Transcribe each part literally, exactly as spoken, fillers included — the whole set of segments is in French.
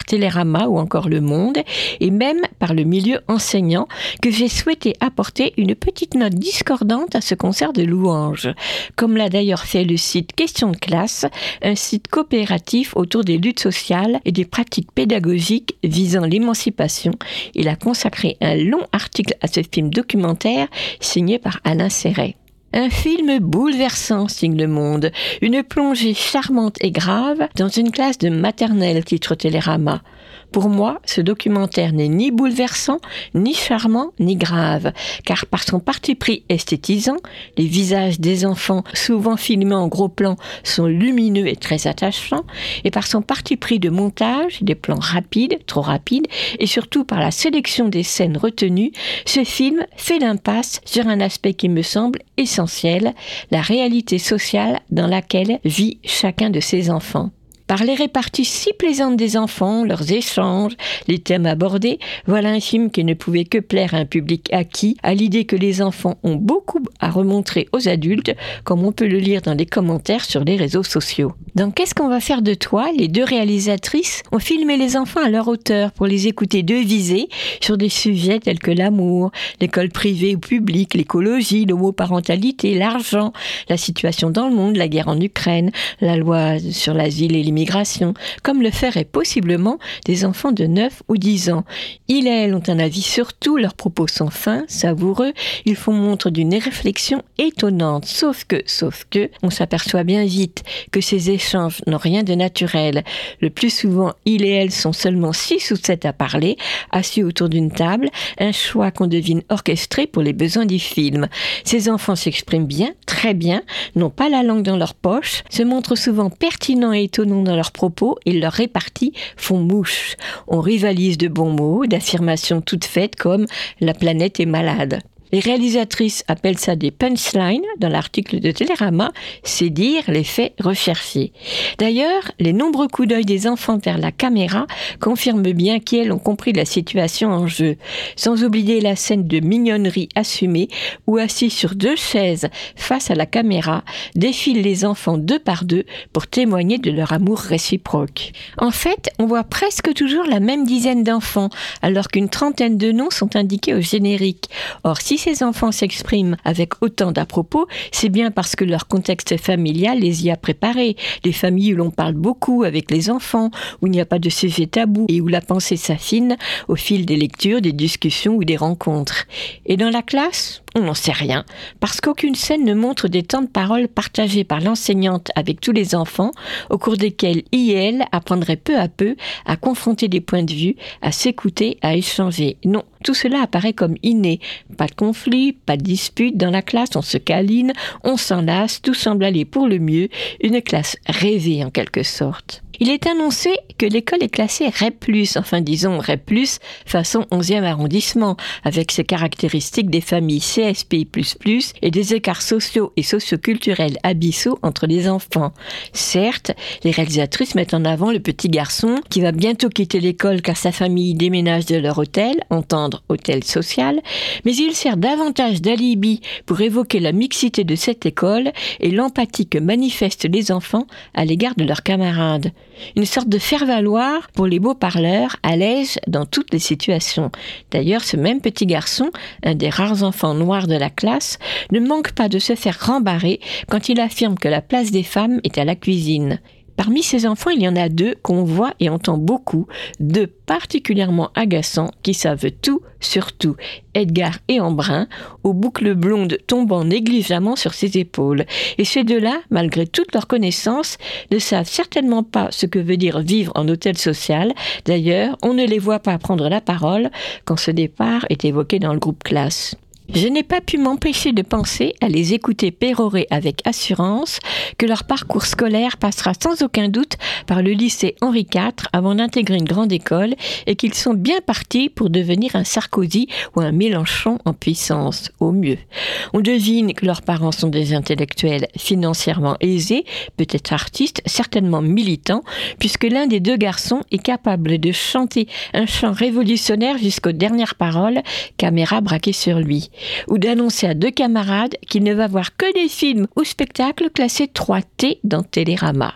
Télérama ou encore Le Monde, et même par le milieu enseignant, que j'ai souhaité apporter une petite note discordante à ce concert de louanges. Comme l'a d'ailleurs fait le site Question de classe, un site coopératif autour des luttes sociales et des pratiques pédagogiques visant l'émancipation. Il a consacré un long article à ce film documentaire signé par Alain Serret. Un film bouleversant, signe Le Monde. Une plongée charmante et grave dans une classe de maternelle, titre Télérama. Pour moi, ce documentaire n'est ni bouleversant, ni charmant, ni grave, car par son parti pris esthétisant, les visages des enfants, souvent filmés en gros plan, sont lumineux et très attachants, et par son parti pris de montage, des plans rapides, trop rapides, et surtout par la sélection des scènes retenues, ce film fait l'impasse sur un aspect qui me semble essentiel, la réalité sociale dans laquelle vit chacun de ces enfants. Par les réparties si plaisantes des enfants, leurs échanges, les thèmes abordés, voilà un film qui ne pouvait que plaire à un public acquis, à l'idée que les enfants ont beaucoup à remontrer aux adultes, comme on peut le lire dans les commentaires sur les réseaux sociaux. Dans Qu'est-ce qu'on va faire de toi, les deux réalisatrices ont filmé les enfants à leur hauteur pour les écouter deviser sur des sujets tels que l'amour, l'école privée ou publique, l'écologie, l'homoparentalité, l'argent, la situation dans le monde, la guerre en Ukraine, la loi sur l'asile et l'immigration, comme le feraient possiblement des enfants de neuf ou dix ans. Ils et elles ont un avis sur tout, leurs propos sont fins, savoureux, ils font montre d'une réflexion étonnante, sauf que, sauf que, on s'aperçoit bien vite que ces échanges n'ont rien de naturel. Le plus souvent, ils et elles sont seulement six ou sept à parler, assis autour d'une table, un choix qu'on devine orchestré pour les besoins du film. Ces enfants s'expriment bien, très bien, n'ont pas la langue dans leur poche, se montrent souvent pertinents et étonnants dans leurs propos et leurs réparties font mouche. On rivalise de bons mots, d'affirmations toutes faites comme « la planète est malade ». Les réalisatrices appellent ça des punchlines dans l'article de Télérama, c'est dire les faits recherchés. D'ailleurs, les nombreux coups d'œil des enfants vers la caméra confirment bien qu'elles ont compris la situation en jeu. Sans oublier la scène de mignonnerie assumée où assis sur deux chaises face à la caméra, défilent les enfants deux par deux pour témoigner de leur amour réciproque. En fait, on voit presque toujours la même dizaine d'enfants alors qu'une trentaine de noms sont indiqués au générique. Or, si ces enfants s'expriment avec autant d'à-propos, c'est bien parce que leur contexte familial les y a préparés. Les familles où l'on parle beaucoup avec les enfants, où il n'y a pas de sujet tabou et où la pensée s'affine au fil des lectures, des discussions ou des rencontres. Et dans la classe, on n'en sait rien, parce qu'aucune scène ne montre des temps de parole partagés par l'enseignante avec tous les enfants, au cours desquels il et elle apprendraient peu à peu à confronter des points de vue, à s'écouter, à échanger. Non, tout cela apparaît comme inné. Pas de conflit, pas de dispute, dans la classe on se câline, on s'enlace, tout semble aller pour le mieux, une classe rêvée en quelque sorte. Il est annoncé que l'école est classée R E P plus, enfin disons R E P plus, façon onzième arrondissement, avec ses caractéristiques des familles C S P I plus plus et des écarts sociaux et socioculturels abyssaux entre les enfants. Certes, les réalisatrices mettent en avant le petit garçon qui va bientôt quitter l'école car sa famille déménage de leur hôtel, entendre hôtel social, mais il sert davantage d'alibi pour évoquer la mixité de cette école et l'empathie que manifestent les enfants à l'égard de leurs camarades. Une sorte de faire-valoir pour les beaux parleurs, à l'aise dans toutes les situations. D'ailleurs, ce même petit garçon, un des rares enfants noirs de la classe, ne manque pas de se faire rembarrer quand il affirme que la place des femmes est à la cuisine. Parmi ces enfants, il y en a deux qu'on voit et entend beaucoup, deux particulièrement agaçants qui savent tout sur tout, Edgar et Embrun, aux boucles blondes tombant négligemment sur ses épaules. Et ces deux-là, malgré toute leur connaissance, ne savent certainement pas ce que veut dire vivre en hôtel social. D'ailleurs, on ne les voit pas prendre la parole quand ce départ est évoqué dans le groupe classe. Je n'ai pas pu m'empêcher de penser, à les écouter pérorer avec assurance, que leur parcours scolaire passera sans aucun doute par le lycée Henri quatre avant d'intégrer une grande école et qu'ils sont bien partis pour devenir un Sarkozy ou un Mélenchon en puissance, au mieux. On devine que leurs parents sont des intellectuels financièrement aisés, peut-être artistes, certainement militants, puisque l'un des deux garçons est capable de chanter un chant révolutionnaire jusqu'aux dernières paroles, caméra braquée sur lui. Ou d'annoncer à deux camarades qu'il ne va voir que des films ou spectacles classés trois T dans Télérama.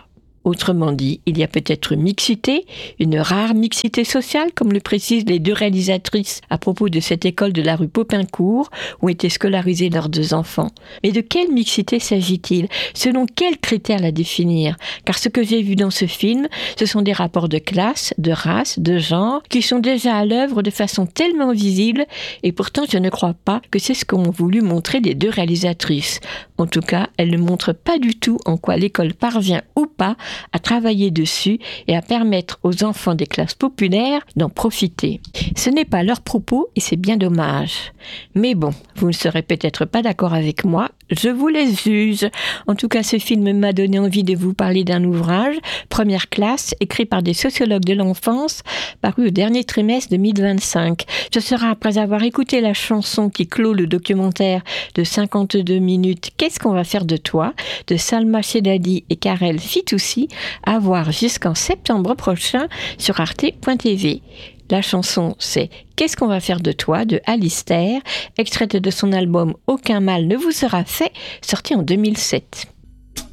Autrement dit, il y a peut-être mixité, une rare mixité sociale, comme le précisent les deux réalisatrices à propos de cette école de la rue Popincourt, où étaient scolarisés leurs deux enfants. Mais de quelle mixité s'agit-il? Selon quels critères la définir? Car ce que j'ai vu dans ce film, ce sont des rapports de classe, de race, de genre, qui sont déjà à l'œuvre de façon tellement visible, et pourtant je ne crois pas que c'est ce qu'ont voulu montrer les deux réalisatrices. En tout cas, elles ne montrent pas du tout en quoi l'école parvient ou pas à travailler dessus et à permettre aux enfants des classes populaires d'en profiter. Ce n'est pas leur propos et c'est bien dommage. Mais bon, vous ne serez peut-être pas d'accord avec moi, je vous les juge. En tout cas, ce film m'a donné envie de vous parler d'un ouvrage, Première classe, écrit par des sociologues de l'enfance, paru au dernier trimestre deux mille vingt-cinq. Ce sera après avoir écouté la chanson qui clôt le documentaire de cinquante-deux minutes « Qu'est-ce qu'on va faire de toi ?» de Salma Chedadi et Karel Fitoussi, à voir jusqu'en septembre prochain sur arte point t v. La chanson, c'est « Qu'est-ce qu'on va faire de toi ?» de Alistair, extraite de son album « Aucun mal ne vous sera fait », sorti en deux mille sept.